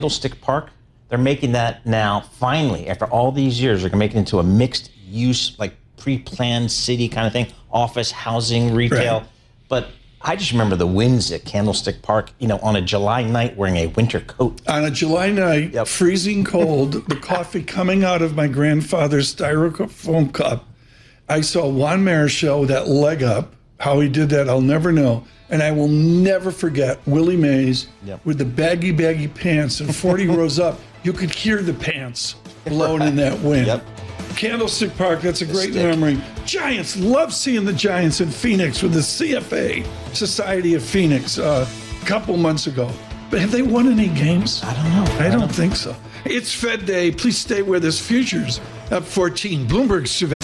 Candlestick Park, they're making that now, finally, after all these years, they're going to make it into a mixed use, like pre-planned city kind of thing, office, housing, retail. Right. But I just remember the winds at Candlestick Park, on a July night wearing a winter coat. On a July night, Yep. freezing cold, the coffee coming out of my grandfather's styrofoam cup. I saw Juan Marichal, that leg up. How he did that, I'll never know. And I will never forget Willie Mays with the baggy pants and 40 rows up. You could hear the pants blowing in that wind. Yep. Candlestick Park, that's a great stick. memory. Giants, love seeing the Giants in Phoenix with the CFA, Society of Phoenix, a couple months ago. But have they won any games? I don't know. I don't think so. It's Fed Day. Please stay with us. Futures up 14. Bloomberg survey.